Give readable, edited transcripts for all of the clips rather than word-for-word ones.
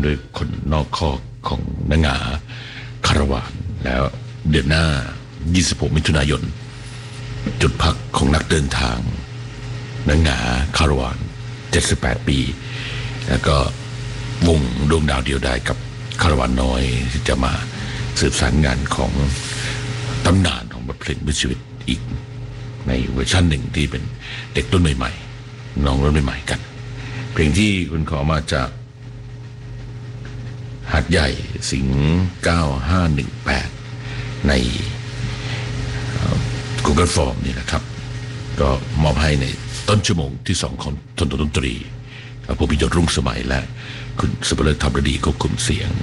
ด้วยคนนอกคอกของนางหงาคาราวานแล้วเดือนหน้า26มิถุนายนจุดพักของนักเดินทางนางหงาคาราวาน78ปีแล้วก็วงดวงดาวเดียวดายกับคาราวานน้อยที่จะมาสืบสารงานของตำนานของบทเพลงเพื่อชีวิตอีกในเวอร์ชันหนึ่งที่เป็นเด็กรุ่นใหม่ๆน้องรุ่นใหม่ๆกันเพลงที่คุณขอมาจากหาดใหญ่สิงห์9518ในGoogle Form นี่นะครับก็มอบให้ในต้นชั่วโมงที่2ของทนดนตรีผู้พิจารณารุ่งสมัยและคุณสุภเลิศธรรมดีควบคุมเสียง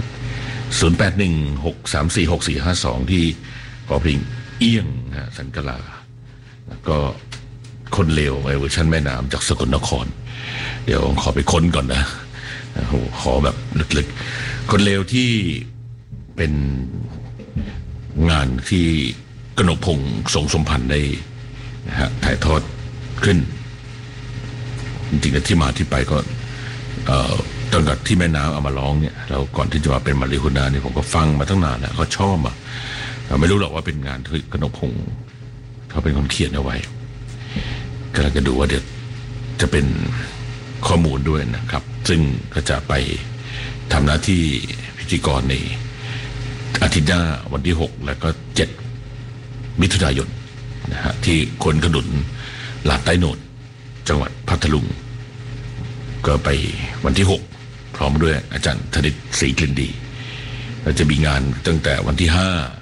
0816346452ที่ขอเพลงเอี้ยงสันกลาแล้วก็คนเลวในเวอร์ชันแม่น้ำจากสกลนครเดี๋ยวขอไปค้นก่อนนะขอแบบลึกๆคนเลวที่เป็นงานที่กนกพงษ์สงสมพันธ์ได้ถ่ายทอดขึ้นจริงๆที่มาที่ไปก็ตอนที่แม่น้ำเอามาร้องเนี่ยเราก่อนที่จะมาเป็นมาริคุนาเนี่ยผมก็ฟังมาตั้งนานแล้วก็ชอบไม่รู้หรอกว่าเป็นงานที่กนกพงษ์เขาเป็นคนเขียนเอาไว้กำลังจะดูว่าเดี๋ยวจะเป็นข้อมูลด้วยนะครับซึ่งก็จะไปทำหน้าที่พิธีกรในอาทิตย์หน้าวันที่6แล้วก็7มิถุนายนนะฮะที่คนขนุนลาดใต้โนดจังหวัดพัทลุงก็ไปวันที่6พร้อมด้วยอาจารย์ธนิตศรีกลิ่นดีเราจะมีงานตั้งแต่วันที่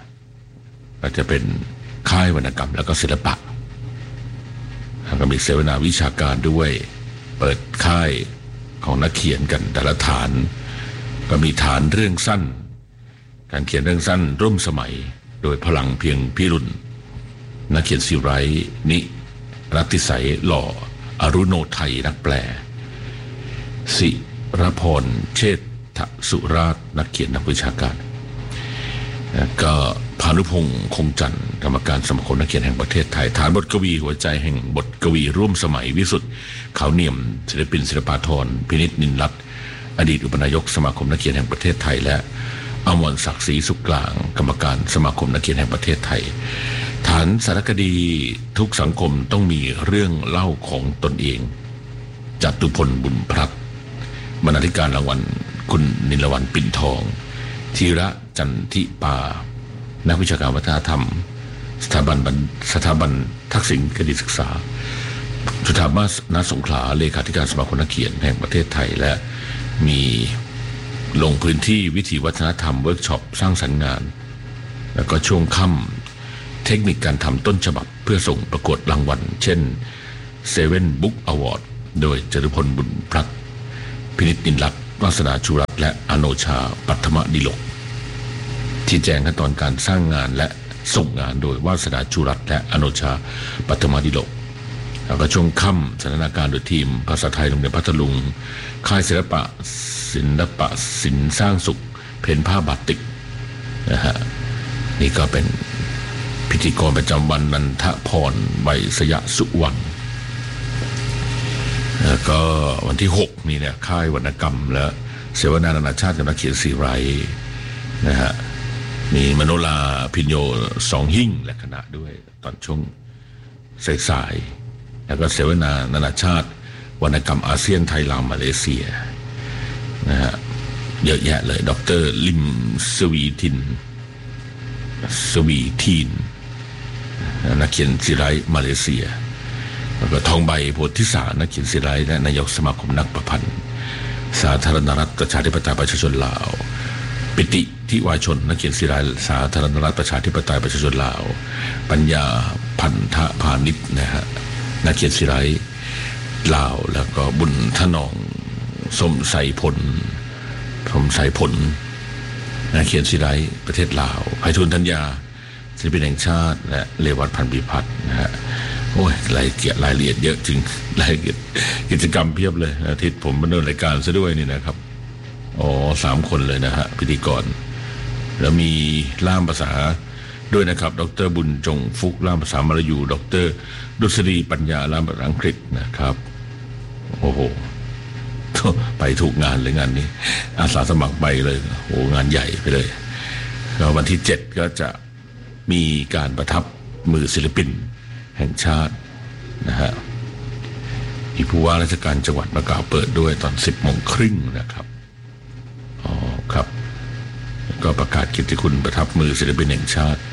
5ก็จะเป็นค่ายวรรณกรรมแล้วก็ศิลปะแล้วก็มีเสวนาวิชาการด้วยเปิดค่ายของนักเขียนกันแต่ละฐานก็มีฐานเรื่องสั้นการเขียนเรื่องสั้นร่วมสมัยโดยพลังเพียงพิรุณนักเขียนศิไรนิรัตติสัยหล่ออรุโนไทยนักแปลศิรพรเชษฐสุราชนักเขียนนักวิชาการก็พานุพงษ์คงจันทร์กรรมการสมาคมนักเขียนแห่งประเทศไทยฐานบทกวีหัวใจแห่งบทกวีร่วมสมัยวิสุทธ์เขาเนียมศิลปินศิลปาธรพินิจนินรัตน์อดีตอุปนายกสมาคมนักเขียนแห่งประเทศไทยและอมรศักดิ์ศรีสุขกลางกรรมการสมาคมนักเขียนแห่งประเทศไทยฐานสารคดีทุกสังคมต้องมีเรื่องเล่าของตนเองจตุพลบุญพลัดบรรณาธิการรางวัลคุณนิลวรรณปิ่นทองธีระจันทิปานักวิชาการวัฒนธรรมสถาบันทักษิณคดีศึกษาจุฑามาสณสงขลาเลขาธิการสมาคมนักเขียนแห่งประเทศไทยและมีลงพื้นที่วิถีวัฒนธรรมเวิร์กช็อปสร้างสรรค์งานแล้วก็ช่วงค่ำเทคนิคการทำต้นฉบับเพื่อส่งประกวดรางวัลเช่น7 Book Award โดยจตุพลบุญพลัดพินิจนินรัตน์วาสนาชูรัตน์และอโนชาปัทมดิลกที่แจงขั้นตอนการสร้างงานและส่งงานโดยวาสนาชูรัตน์และอโนชาปัทมดิลกแล้วก็ช่วงค่ำสถานการณ์โดยทีมภาษาไทยโรงเรียนพัทลุงค่ายศิลปะสินสร้างสุขเพ้นผ้าบาติกนะฮะนี่ก็เป็นพิธีกรประจำวันนันทพรไวยสยสุวรรณแล้วก็วันที่6นี่เนี่ยค่ายวรรณกรรมและเสวนานานาชาติกับนักเขียนศิไรนะฮะมีมโนราพิญโย2หิ่งและคณะด้วยตอนช่วงสายๆแล้วก็เสวนานานาชาติวรรณกรรมอาเซียนไทยลาวมาเลเซียนะฮะเยอะแยะเลยดร.ลิมสวีทินนักเขียนศิไรมาเลเซียแล้วก็ทองใบโพธิสารนักเขียนศิไรและนายกสมาคมนักประพันธ์สาธารณรัฐประชาธิปไตยประชาชนลาวปิติทิวาชนนักเขียนศิไรสาธารณรัฐประชาธิปไตยประชาชนลาวปัญญาพันธพานิชนะฮะนักเขียนศิไรลาวแล้วก็บุญถนอมสมไสผลนักเขียนศิไรประเทศลาวไพฑูรย์ธัญญาศิลปินแห่งชาติและเรวัตพันธ์พิพัฒน์นะฮะโอ้ยรายละเอียดเยอะจริงรายละเอียดกิจกรรมเพียบเลยอาทิตย์ผมมาเดินรายการซะด้วยนี่นะครับ3 คนเลยนะฮะพิธีกรแล้วมีล่ามภาษาด้วยนะครับดร.บุญจงฟุกล่ามภาษามลายูดร.ดุษฎีปัญญาล่ามภาษาอังกฤษนะครับโอ้โหไปถูกงานเลยงานนี้อาสาสมัครไปเลยโอ้งานใหญ่ไปเลยแล้ววันที่7ก็จะมีการประทับมือศิลปินแห่งชาตินะฮะมีผู้ว่าราชการจังหวัดมากล่าวเปิดด้วยตอน 10:30 น.นะครับอ๋อครับก็ประกาศเกียรติคุณประทับมือศิลปินแห่งชาติ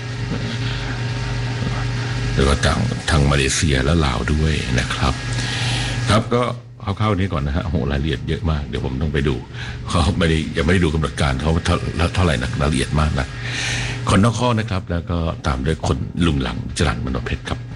แล้วก็ทางมาเลเซียและลาวด้วยนะครับครับก็เข้าๆนี้ก่อนนะฮะโหรายละเอียดเยอะมากเดี๋ยวผมต้องไปดูเขายังไม่ได้ดูกำหนดการเขาเท่าไหร่นักรายละเอียดมากนะคนนอกข้อนะครับแล้วก็ตามด้วยคนลุงหลังจรัญมโนเพชรครับ